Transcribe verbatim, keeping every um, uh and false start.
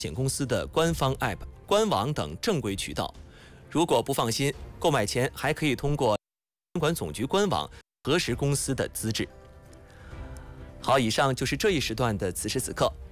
险公司的官方 App、官网等正规渠道。如果不放心，购买前还可以通过监管总局官网核实公司的资质。好，以上就是这一时段的此时此刻。